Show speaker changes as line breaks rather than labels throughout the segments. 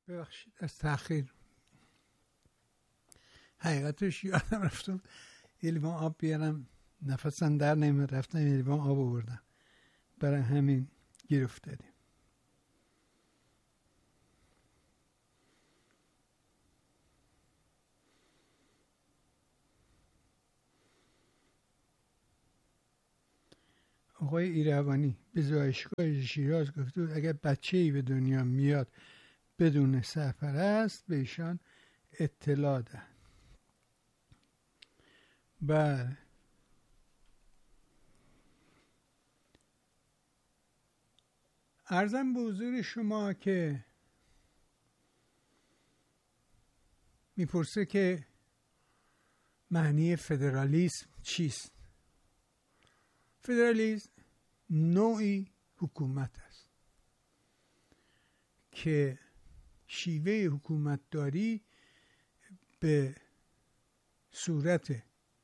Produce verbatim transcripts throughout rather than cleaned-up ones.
ببخشید از تأخیر. حقیقتش یادم رفتم یه لیوان آب بیارم، نفسم در نمیاد، رفتم یه لیوان آب آوردم، برای همین گیر افتادیم. آقای ایروانی به زایشگاه شیراز گفته بود اگر بچه‌ای به دنیا میاد بدون سرپرست به ایشان اطلاع دهند. بله، عرضم به حضور شما که میپرسه که معنی فدرالیسم چیست. فدرالیسم نوعی حکومت است که شیوه حکومتداری به صورت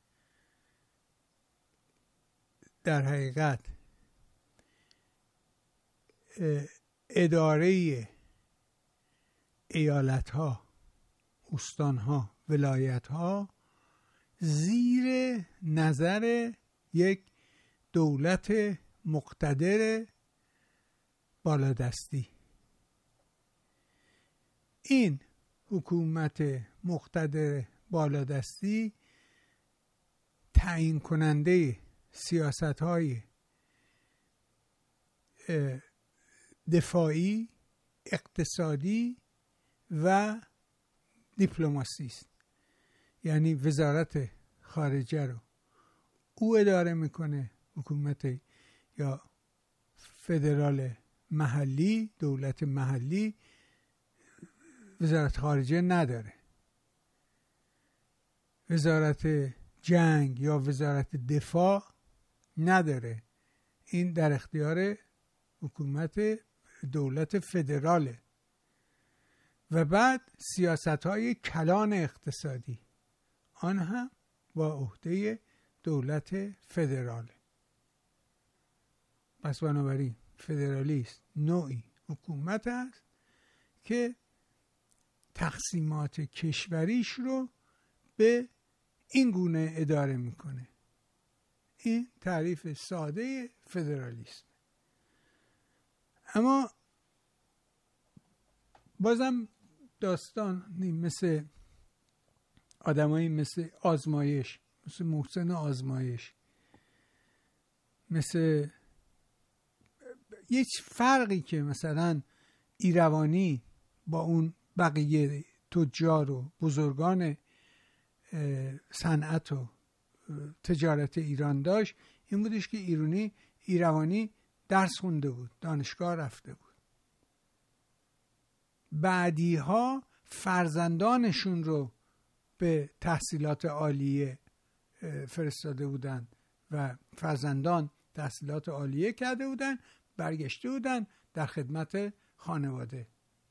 در حقیقت اداره ایالت‌ها، استان‌ها، ولایت‌ها زیر نظر یک دولت مقتدر بالادستی. این حکومت مقتدر بالادستی تعیین کننده سیاست‌های دفاعی، اقتصادی و دیپلماسی است. یعنی وزارت خارجه رو او اداره میکنه، حکومت یا فدرال محلی، دولت محلی وزارت خارجه نداره. وزارت جنگ یا وزارت دفاع نداره. این در اختیار حکومت دولت فدراله. و بعد سیاست‌های کلان اقتصادی آن هم با عهده دولت فدراله. پس بنابراین فدرالیسم نوعی حکومت است که تقسیمات کشوریش رو به این گونه اداره میکنه. این تعریف ساده فدرالیسم. اما بازم داستان مثل آدمایی مثل آزمایش، مثل محسن آزمایش، مثل هیچ فرقی که مثلا ایروانی با اون بقیه تجار و بزرگان صنعت و تجارت ایران داشت این بودش که ایرانی ایروانی درس خونده بود، دانشگاه رفته بود. بعدی ها فرزندانشون رو به تحصیلات عالیه فرستاده بودن و فرزندان تحصیلات عالیه کرده بودن، برگشته بودن در خدمت خانواده.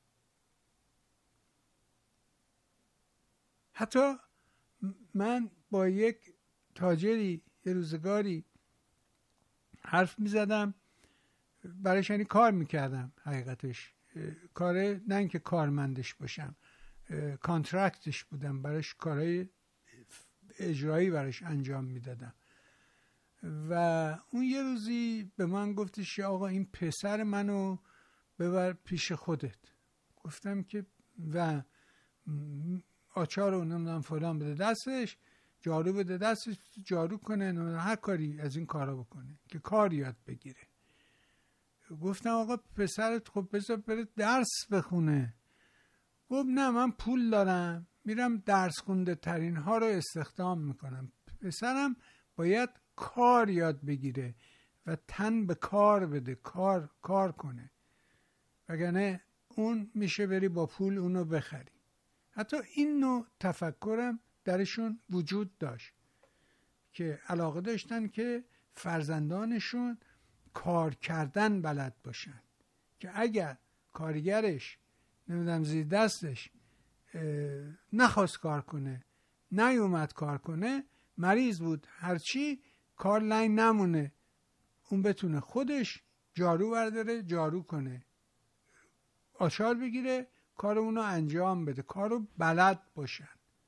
حتی من با یک تاجری یه روزگاری حرف می زدم، برایش یعنی کار می کردم. حقیقتش کار نه اینکه کارمندش باشم، کانترکتش بودم، برایش کارهای اجرایی برایش انجام می دادم. و اون یه روزی به من گفتش آقا این پسر منو ببر پیش خودت. گفتم که و آچار رو نمیدونم فلان بده دستش، جارو بده دستش، جارو کنه، نمیدونم هر کاری از این کارا بکنه که کار یاد بگیره. گفتم آقا پسرت خب بذار بره درس بخونه. گفت نه من پول دارم میرم درس خونده ترین ها رو استخدام میکنم، پسرم باید کار یاد بگیره و تن به کار بده، کار کار کنه، وگرنه اون میشه بری با پول اونو بخری. حتی این نوع تفکرم درشون وجود داشت که علاقه داشتن که فرزندانشون کار کردن بلد باشن، که اگر کارگرش نمیدونم زیر دستش نخواست کار کنه، نیومد کار کنه، مریض بود، هرچی کار لین نمونه، اون بتونه خودش جارو برداره، جارو کنه، آچار بگیره، کارمون رو انجام بده، کار رو بلد باشن.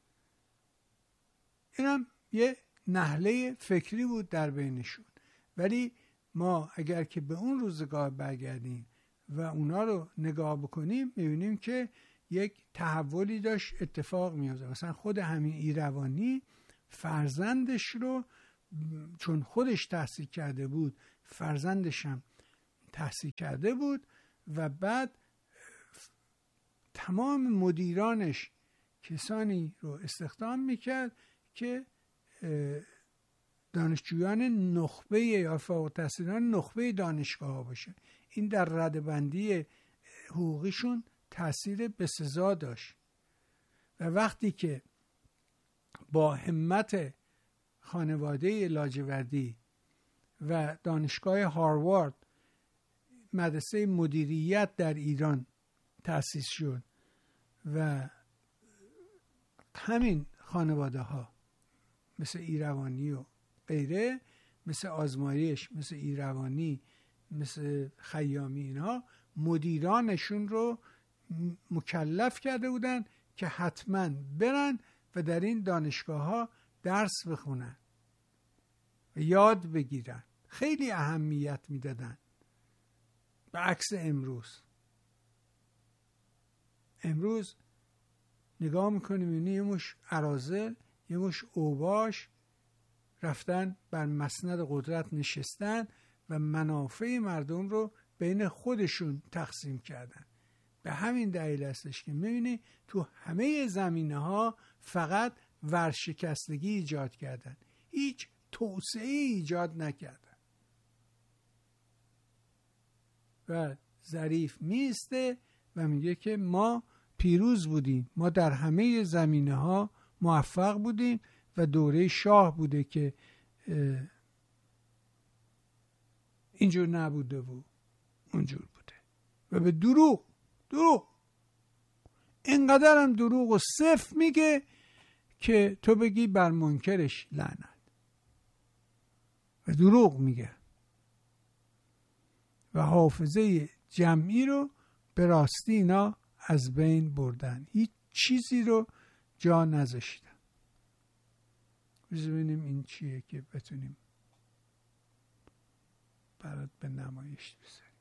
اینم یه نحله فکری بود در بینشون. ولی ما اگر که به اون روزگار برگردیم و اونا رو نگاه بکنیم میبینیم که یک تحولی داشت اتفاق میافته. مثلا خود همین ایروانی فرزندش رو چون خودش تحصیل کرده بود، فرزندش هم تحصیل کرده بود و بعد تمام مدیرانش کسانی رو استخدام میکرد که دانشجویان نخبه یا فوق التحصیلان نخبه دانشگاه ها باشن. این در ردبندی حقوقیشون تاثیر بسزا داشت و وقتی که با همت خانواده لاجوردی و دانشگاه هاروارد مدرسه مدیریت در ایران تأسیس شد و همین خانواده ها مثل ایروانی و غیره، مثل آزمایش، مثل ایروانی، مثل خیامی، اینها مدیرانشون رو مکلف کرده بودن که حتما برن و در این دانشگاه ها درس بخونن و یاد بگیرن. خیلی اهمیت میدادن، به عکس امروز. امروز نگاه میکنیم میبینی یه مش اراذل، یه مش اوباش رفتن بر مسند قدرت نشستن و منافع مردم رو بین خودشون تقسیم کردن. به همین دلیل هستش که میبینی تو همه زمینه ها فقط ورشکستگی ایجاد کردن، هیچ توسعه ایجاد نکردن. و ظریف میسته و میگه که ما پیروز بودیم، ما در همه زمینه ها موفق بودیم و دوره شاه بوده که اینجور نبوده و اونجور بوده. و به دروغ دروغ اینقدر هم دروغ و صفر میگه که تو بگی بر منکرش لعنت. و دروغ میگه و حافظه جمعی رو به راستی اینا از بین بردن، هیچ چیزی رو جا نذاشتن. ببینیم این چیه که بتونیم برات به نمایش بذاریم.